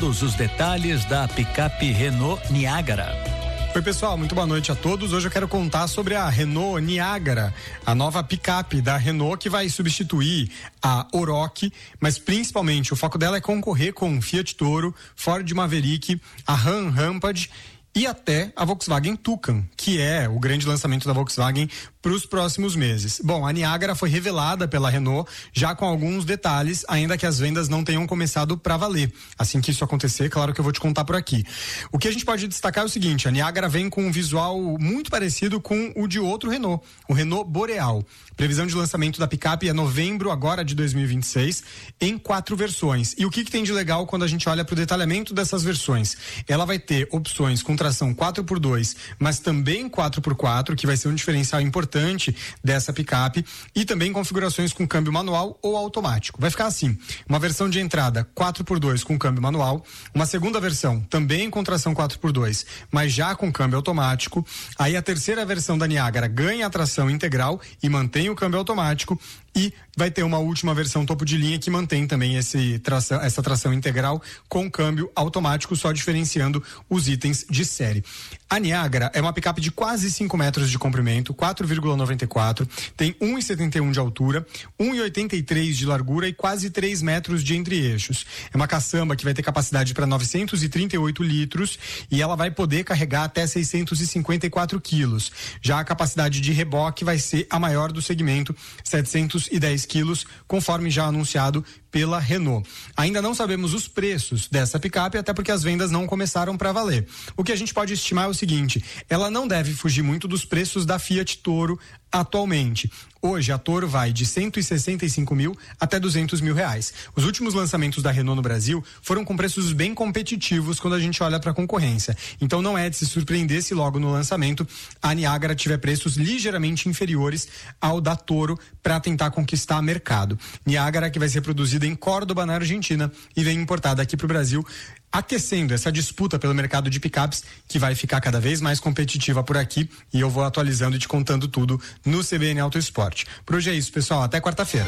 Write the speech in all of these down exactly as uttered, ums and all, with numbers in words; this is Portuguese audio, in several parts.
todos os detalhes da picape Renault Niagara. Oi pessoal, muito boa noite a todos. Hoje eu quero contar sobre a Renault Niagara, a nova picape da Renault que vai substituir a Oroch, mas principalmente o foco dela é concorrer com Fiat Toro, Ford Maverick, a Ram Rampage e até a Volkswagen Toucan, que é o grande lançamento da Volkswagen para os próximos meses. Bom, a Niagara foi revelada pela Renault já com alguns detalhes, ainda que as vendas não tenham começado para valer. Assim que isso acontecer, claro que eu vou te contar por aqui. O que a gente pode destacar é o seguinte: a Niagara vem com um visual muito parecido com o de outro Renault, o Renault Boreal. Previsão de lançamento da picape é novembro agora de dois mil e vinte e seis, em quatro versões. E o que, que tem de legal quando a gente olha para o detalhamento dessas versões? Ela vai ter opções com tração quatro por dois, mas também quatro por quatro, que vai ser um diferencial importante dessa picape, e também configurações com câmbio manual ou automático. Vai ficar assim: uma versão de entrada quatro por dois com câmbio manual, uma segunda versão também com tração quatro por dois, mas já com câmbio automático. Aí a terceira versão da Niagara ganha a tração integral e mantém o câmbio automático, e vai ter uma última versão topo de linha que mantém também esse tração, essa tração integral com câmbio automático, só diferenciando os itens de série. A Niagara é uma picape de quase cinco metros de comprimento, quatro vírgula noventa e quatro, tem um vírgula setenta e um de altura, um vírgula oitenta e três de largura e quase três metros de entre-eixos. É uma caçamba que vai ter capacidade para novecentos e trinta e oito litros e ela vai poder carregar até seiscentos e cinquenta e quatro quilos. Já a capacidade de reboque vai ser a maior do segmento, setecentos e dez quilos, conforme já anunciado pela Renault. Ainda não sabemos os preços dessa picape, até porque as vendas não começaram para valer. O que a gente pode estimar é o seguinte: ela não deve fugir muito dos preços da Fiat Toro atualmente. Hoje a Toro vai de cento e sessenta e cinco mil até duzentos mil reais. Os últimos lançamentos da Renault no Brasil foram com preços bem competitivos quando a gente olha para a concorrência. Então não é de se surpreender se logo no lançamento a Niagara tiver preços ligeiramente inferiores ao da Toro para tentar conquistar mercado. Niagara que vai ser produzida em Córdoba, na Argentina, e vem importada aqui para o Brasil, aquecendo essa disputa pelo mercado de picapes, que vai ficar cada vez mais competitiva por aqui, e eu vou atualizando e te contando tudo no C B N Auto Esporte. Por hoje é isso, pessoal, até quarta-feira.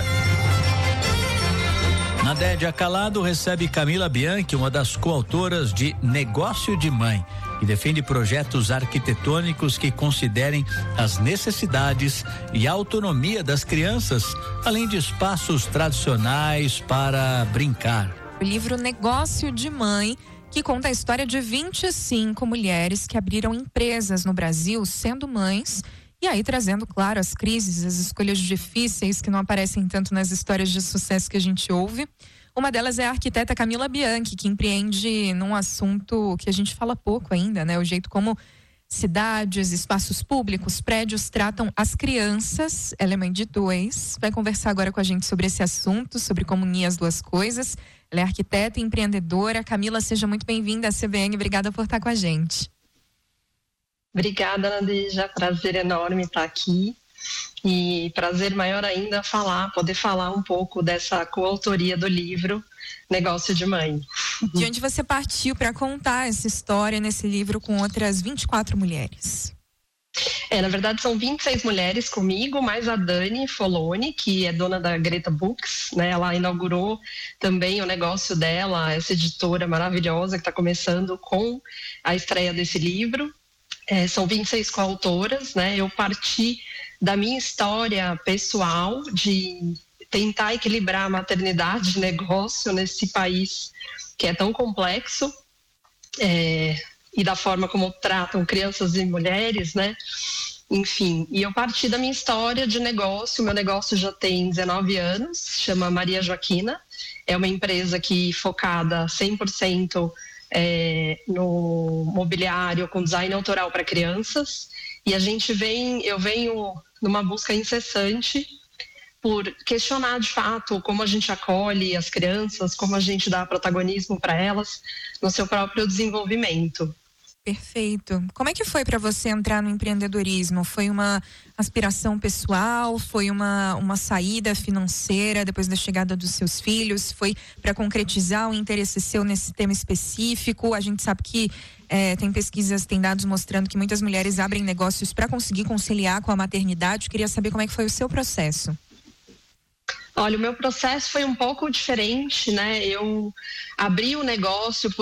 Nadédia Calado recebe Camila Bianchi, uma das coautoras de Negócio de Mãe, e defende projetos arquitetônicos que considerem as necessidades e a autonomia das crianças, além de espaços tradicionais para brincar. O livro Negócio de Mãe, que conta a história de vinte e cinco mulheres que abriram empresas no Brasil sendo mães, e aí trazendo, claro, as crises, as escolhas difíceis que não aparecem tanto nas histórias de sucesso que a gente ouve. Uma delas é a arquiteta Camila Bianchi, que empreende num assunto que a gente fala pouco ainda, né? O jeito como cidades, espaços públicos, prédios tratam as crianças. Ela é mãe de dois, vai conversar agora com a gente sobre esse assunto, sobre como unir as duas coisas. Ela é arquiteta e empreendedora. Camila, seja muito bem-vinda à C B N, obrigada por estar com a gente. Obrigada, Nadija, prazer enorme estar aqui, e prazer maior ainda falar, poder falar um pouco dessa coautoria do livro Negócio de Mãe. De onde você partiu para contar essa história nesse livro com outras vinte e quatro mulheres? É, na verdade são vinte e seis mulheres comigo, mais a Dani Foloni, que é dona da Greta Books, né? Ela inaugurou também o negócio dela, essa editora maravilhosa que está começando com a estreia desse livro. É, são vinte e seis coautoras, né? Eu parti da minha história pessoal de tentar equilibrar a maternidade e negócio nesse país que é tão complexo, é, e da forma como tratam crianças e mulheres, né? Enfim, e eu parti da minha história de negócio. Meu negócio já tem dezenove anos, chama Maria Joaquina, é uma empresa que focada cem por cento É, no mobiliário com design autoral para crianças, e a gente vem, eu venho numa busca incessante por questionar de fato como a gente acolhe as crianças, como a gente dá protagonismo para elas no seu próprio desenvolvimento. Perfeito. Como é que foi para você entrar no empreendedorismo? Foi uma aspiração pessoal? Foi uma, uma saída financeira depois da chegada dos seus filhos? Foi para concretizar um interesse seu nesse tema específico? A gente sabe que é, tem pesquisas, tem dados mostrando que muitas mulheres abrem negócios para conseguir conciliar com a maternidade. Eu queria saber como é que foi o seu processo. Olha, o meu processo foi um pouco diferente, né? Eu abri o negócio